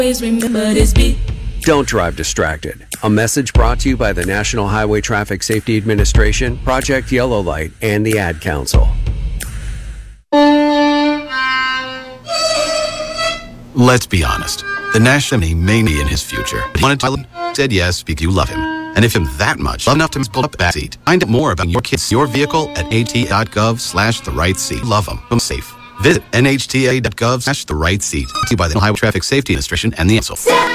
Always remember this beat. Don't drive distracted. A message brought to you by the National Highway Traffic Safety Administration, Project Yellow Light, and the Ad Council. Let's be honest. The National may be in his future. He wanted to said yes because you love him. And if him that much, love enough to pull up that seat. Find out more about your kids, your vehicle at at.gov/the-right-seat. Love them. Safe. Visit nhta.gov/the-right-seat. To you by the Highway Traffic Safety Administration and the Council.